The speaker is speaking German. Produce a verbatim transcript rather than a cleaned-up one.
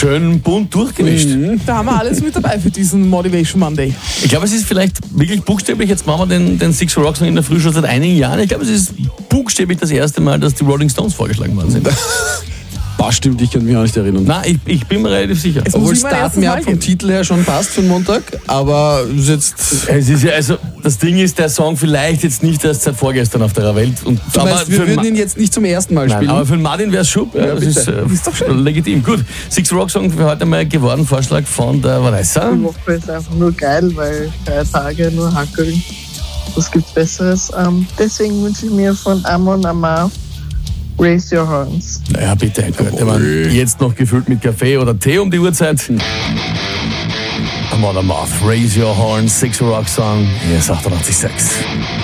schön bunt durchgemischt. Mhm. Da haben wir alles mit dabei für diesen Motivation Monday. Ich glaube, es ist vielleicht wirklich buchstäblich, jetzt machen wir den, den Six Rock Song in der Früh schon seit einigen Jahren. Ich glaube, es ist buchstäblich das erste Mal, dass die Rolling Stones vorgeschlagen worden sind. Das stimmt, ich kann mich auch nicht erinnern. Nein, ich, ich bin mir relativ sicher. Es Obwohl muss immer ein erstes Startmap Mal vom geben. Titel her schon passt für den Montag, aber ist jetzt... Es ist ja, also, das Ding ist, der Song vielleicht jetzt nicht erst seit vorgestern auf der Welt. Und, Du meinst, wir für würden Ma- ihn jetzt nicht zum ersten Mal Nein, spielen? aber für den Martin wäre es schon. Ja, das bitte. ist, äh, Ist doch schön. legitim. Gut, Six Rock Song für heute mal geworden. Vorschlag von der Vanessa. Die Woche ist einfach nur geil, weil drei Tage nur hackeln. Was gibt's Besseres? Ähm, deswegen wünsche ich mir von Amon Amar Raise Your Horns. Ja, bitte. Gut. Ich meine, jetzt noch gefüllt mit Kaffee oder Tee um die Uhrzeit. I'm on a mouth. Raise your horn. Six Rock Song. Hier ist achtundachtzig Komma sechs.